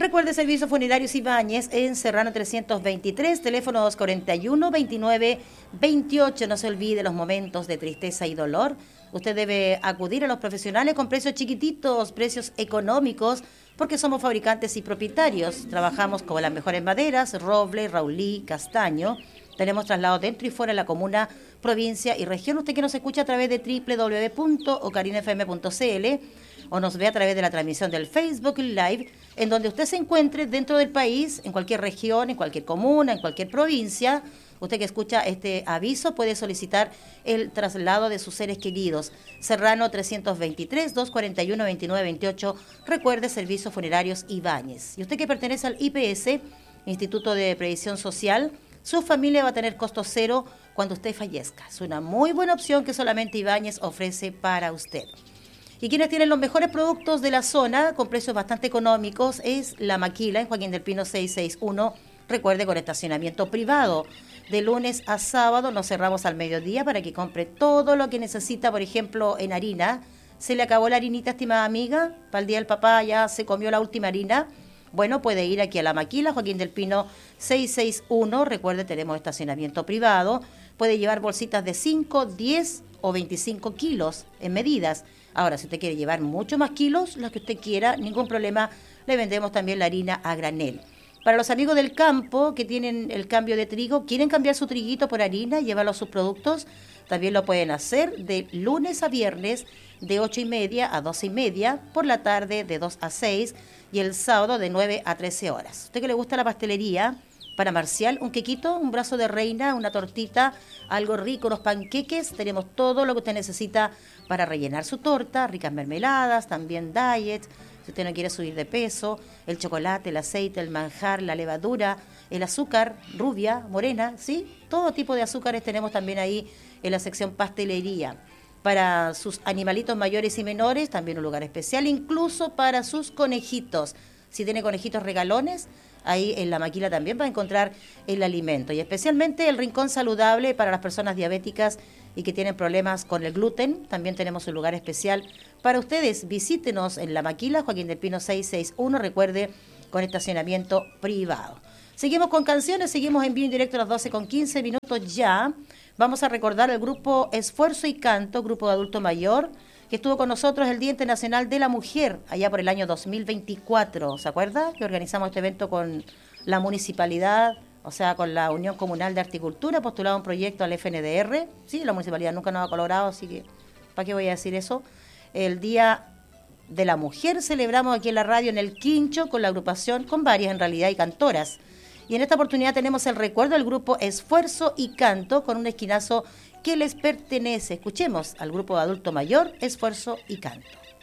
Recuerde Servicios Funerarios Ibáñez en Serrano 323, teléfono 241-29-28. No se olvide los momentos de tristeza y dolor. Usted debe acudir a los profesionales con precios chiquititos, precios económicos, porque somos fabricantes y propietarios. Trabajamos con las mejores maderas, roble, raulí, castaño. Tenemos traslados dentro y fuera de la comuna, provincia y región. Usted que nos escucha a través de www.ocarinafm.cl o nos ve a través de la transmisión del Facebook Live, en donde usted se encuentre dentro del país, en cualquier región, en cualquier comuna, en cualquier provincia. Usted que escucha este aviso puede solicitar el traslado de sus seres queridos. Serrano 323, 241-2928. Recuerde, Servicios Funerarios Ibáñez. Y usted que pertenece al IPS, Instituto de Previsión Social, su familia va a tener costo cero cuando usted fallezca. Es una muy buena opción que solamente Ibáñez ofrece para usted. Y quienes tienen los mejores productos de la zona, con precios bastante económicos, es La Maquila, en Joaquín del Pino 661. Recuerde, con estacionamiento privado. De lunes a sábado nos cerramos al mediodía para que compre todo lo que necesita, por ejemplo, en harina. ¿Se le acabó la harinita, estimada amiga? Para el día del papá ya se comió la última harina. Bueno, puede ir aquí a La Maquila, Joaquín del Pino 661. Recuerde, tenemos estacionamiento privado. Puede llevar bolsitas de 5, 10 o 25 kilos en medidas. Ahora, si usted quiere llevar mucho más kilos, los que usted quiera, ningún problema, le vendemos también la harina a granel. Para los amigos del campo que tienen el cambio de trigo, quieren cambiar su triguito por harina y llevarlo a sus productos, también lo pueden hacer de lunes a viernes de 8:30 a 12:30, por la tarde de 2 a 6 y el sábado de 9 a 13 horas. ¿Usted que le gusta la pastelería? Para Marcial, un quequito, un brazo de reina, una tortita, algo rico, unos panqueques. Tenemos todo lo que usted necesita para rellenar su torta, ricas mermeladas, también diet, si usted no quiere subir de peso, el chocolate, el aceite, el manjar, la levadura, el azúcar, rubia, morena, ¿sí? Todo tipo de azúcares tenemos también ahí en la sección pastelería. Para sus animalitos mayores y menores, también un lugar especial, incluso para sus conejitos. Si tiene conejitos regalones, ahí en La Maquila también va a encontrar el alimento. Y especialmente el rincón saludable para las personas diabéticas y que tienen problemas con el gluten. También tenemos un lugar especial para ustedes. Visítenos en La Maquila, Joaquín del Pino 661. Recuerde, con estacionamiento privado. Seguimos con canciones, seguimos en vivo en directo a las 12:15 ya. Vamos a recordar el grupo Esfuerzo y Canto, grupo de adulto mayor, que estuvo con nosotros el Día Internacional de la Mujer, allá por el año 2024. ¿Se acuerda? Que organizamos este evento con la municipalidad, o sea, con la Unión Comunal de Horticultura, postulado un proyecto al FNDR. Sí, la municipalidad nunca nos ha colaborado, así que, ¿para qué voy a decir eso? El Día de la Mujer celebramos aquí en la radio, en el Quincho, con la agrupación, con varias en realidad, y cantoras. Y en esta oportunidad tenemos el recuerdo del grupo Esfuerzo y Canto, con un esquinazo que les pertenece. Escuchemos al grupo de adulto mayor, Esfuerzo y Canto.